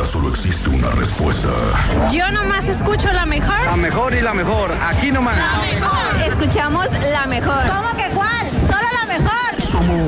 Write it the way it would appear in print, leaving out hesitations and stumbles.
pregunta solo existe una respuesta. Yo nomás escucho la mejor. La mejor y la mejor. Aquí nomás. La mejor. Escuchamos la mejor. ¿Cómo que cuál? Solo la mejor. Somos